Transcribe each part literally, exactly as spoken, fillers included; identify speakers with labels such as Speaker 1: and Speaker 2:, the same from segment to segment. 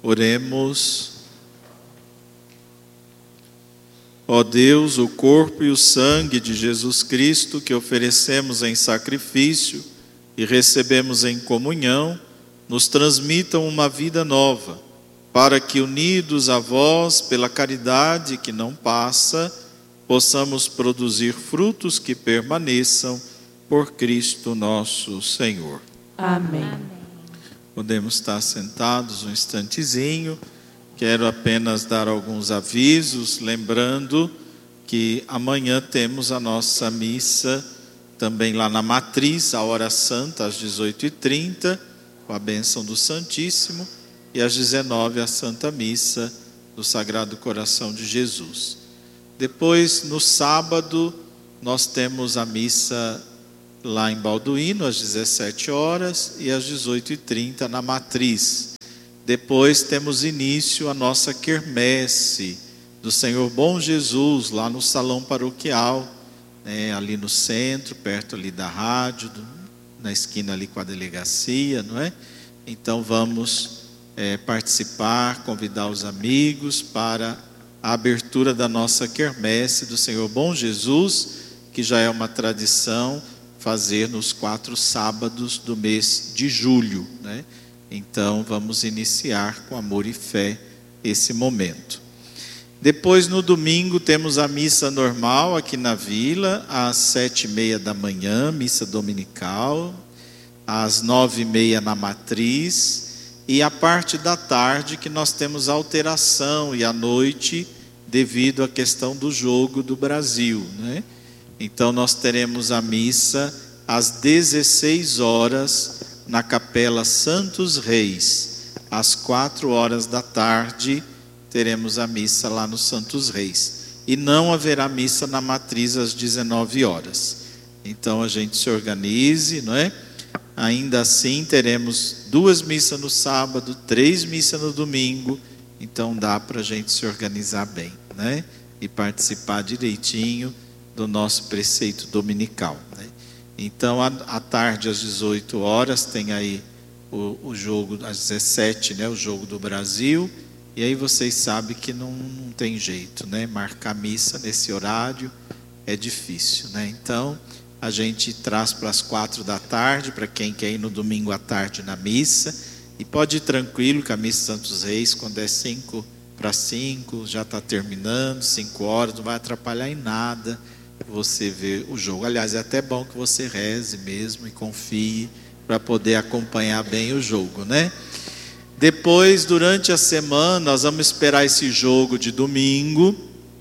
Speaker 1: Oremos. Ó Deus, o corpo e o sangue de Jesus Cristo que oferecemos em sacrifício e recebemos em comunhão, nos transmitam uma vida nova, para que, unidos a vós pela caridade que não passa, possamos produzir frutos que permaneçam por Cristo nosso Senhor.
Speaker 2: Amém.
Speaker 1: Podemos estar sentados um instantezinho. Quero apenas dar alguns avisos, lembrando que amanhã temos a nossa missa também lá na Matriz, a hora santa, às dezoito e trinta, com a bênção do Santíssimo, e às dezenove a Santa Missa do Sagrado Coração de Jesus. Depois, no sábado, nós temos a missa lá em Balduíno, às dezessete horas, e às dezoito e trinta na Matriz. Depois temos início a nossa quermesse do Senhor Bom Jesus, lá no salão paroquial, né, ali no centro, perto ali da rádio, do, na esquina ali com a delegacia, não é? Então vamos é, participar, convidar os amigos para a abertura da nossa quermesse do Senhor Bom Jesus, que já é uma tradição fazer nos quatro sábados do mês de julho, né? Então vamos iniciar com amor e fé esse momento. Depois, no domingo, temos a missa normal aqui na vila, às sete e meia da manhã, missa dominical, às nove e meia na Matriz, e a parte da tarde que nós temos alteração, e à noite, devido à questão do jogo do Brasil, né? Então nós teremos a missa às dezesseis horas, na Capela Santos Reis. Às quatro horas da tarde, teremos a missa lá no Santos Reis. E não haverá missa na Matriz às dezenove horas. Então a gente se organize, não é? Ainda assim, teremos duas missas no sábado, três missas no domingo. Então dá para a gente se organizar bem, né? E participar direitinho do nosso preceito dominical, né? Então, à tarde, às dezoito horas, tem aí o, o jogo, às dezessete, né, o jogo do Brasil. E aí vocês sabem que não, não tem jeito, né? Marcar missa nesse horário é difícil, né? Então, a gente traz para as quatro da tarde, para quem quer ir no domingo à tarde na missa. E pode ir tranquilo, que a missa Santos Reis, quando é cinco para cinco, já está terminando, cinco horas, não vai atrapalhar em nada você ver o jogo. Aliás, é até bom que você reze mesmo e confie para poder acompanhar bem o jogo, né? Depois, durante a semana, nós vamos esperar esse jogo de domingo.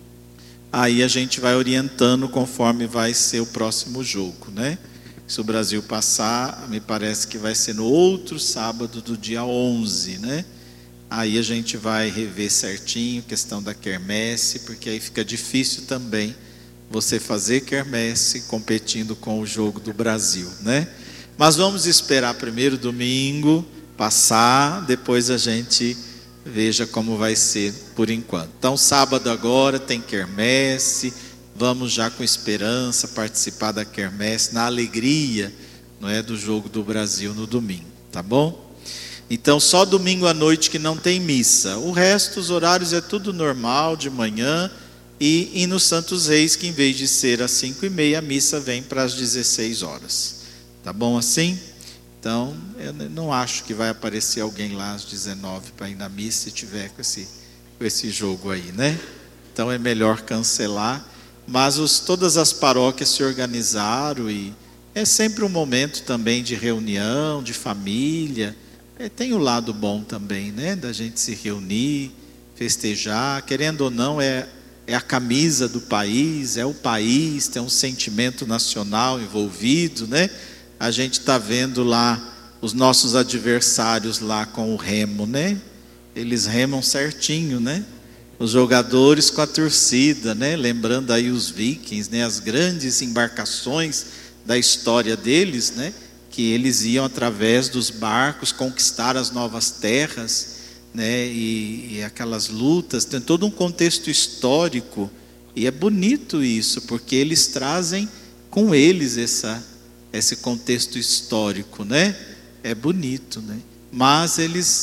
Speaker 1: Aí a gente vai orientando conforme vai ser o próximo jogo, né? Se o Brasil passar, me parece que vai ser no outro sábado do dia onze, né? Aí a gente vai rever certinho a questão da quermesse, porque aí fica difícil também você fazer quermesse competindo com o jogo do Brasil, né? Mas vamos esperar primeiro domingo passar, depois a gente veja como vai ser por enquanto. Então, sábado agora tem quermesse, vamos já com esperança participar da quermesse, na alegria, não é, do jogo do Brasil no domingo, tá bom? Então, só domingo à noite que não tem missa. O resto, os horários é tudo normal, de manhã. E, e no Santos Reis, que em vez de ser às cinco e meia, a missa vem para as dezesseis horas. Tá bom assim? Então, eu não acho que vai aparecer alguém lá às dezenove para ir na missa se tiver com esse, com esse jogo aí, né? Então é melhor cancelar. Mas os, todas as paróquias se organizaram e é sempre um momento também de reunião, de família. É, tem o lado bom também, né? Da gente se reunir, festejar. Querendo ou não, é... é a camisa do país, é o país, tem um sentimento nacional envolvido, né? A gente está vendo lá os nossos adversários lá com o remo, né? Eles remam certinho, né? Os jogadores com a torcida, né? Lembrando aí os vikings, né? As grandes embarcações da história deles, né? Que eles iam através dos barcos conquistar as novas terras, né, e, e aquelas lutas, tem todo um contexto histórico, e é bonito isso, porque eles trazem com eles essa, esse contexto histórico, né? É bonito, né? Mas eles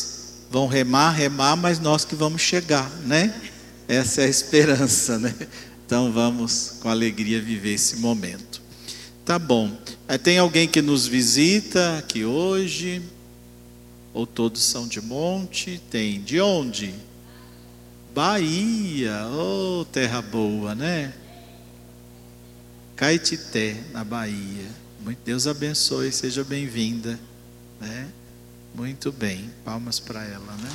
Speaker 1: vão remar, remar, mas nós que vamos chegar, né? Essa é a esperança, né? Então vamos com alegria viver esse momento. Tá bom. Tem alguém que nos visita aqui hoje? Ou todos são de Monte? Tem. De onde? Bahia. Oh, terra boa, né? Caetité, na Bahia. Muito Deus abençoe, seja bem-vinda, né? Muito bem. Palmas para ela, né?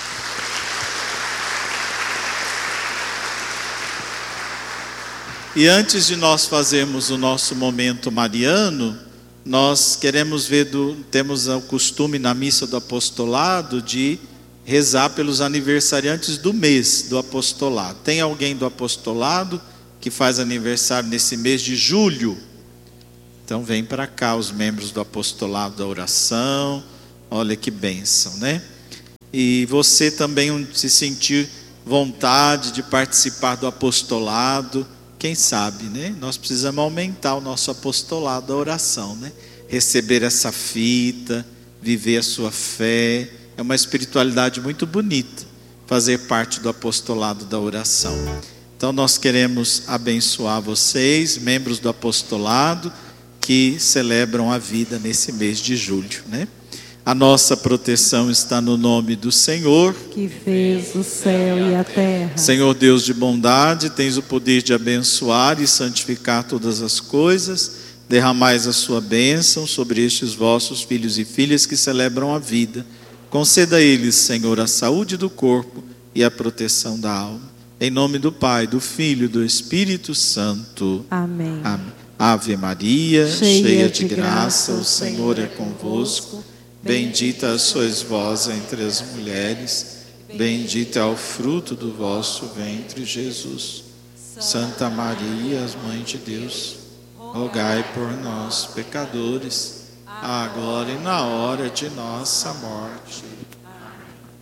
Speaker 1: E antes de nós fazermos o nosso momento mariano, nós queremos ver, do, temos o costume na missa do apostolado de rezar pelos aniversariantes do mês do apostolado. Tem alguém do apostolado que faz aniversário nesse mês de julho? Então vem para cá os membros do apostolado da oração. Olha que bênção, né? E você também, se sentir vontade de participar do apostolado, quem sabe, né? Nós precisamos aumentar o nosso apostolado da oração, né? Receber essa fita, viver a sua fé. É uma espiritualidade muito bonita, fazer parte do apostolado da oração. Então nós queremos abençoar vocês, membros do apostolado, que celebram a vida nesse mês de julho, né? A nossa proteção está no nome do Senhor,
Speaker 2: que fez o céu e a terra.
Speaker 1: Senhor Deus de bondade, tens o poder de abençoar e santificar todas as coisas. Derramais a sua bênção sobre estes vossos filhos e filhas que celebram a vida. Conceda a eles, Senhor, a saúde do corpo e a proteção da alma. Em nome do Pai, do Filho e do Espírito Santo.
Speaker 2: Amém.
Speaker 1: Amém. Ave Maria,
Speaker 2: cheia,
Speaker 1: cheia
Speaker 2: de
Speaker 1: de graça, o Senhor é convosco. Bendita sois vós entre as mulheres, bendito é o fruto do vosso ventre, Jesus. Santa Maria, Mãe de Deus, rogai por nós, pecadores, agora e na hora de nossa morte.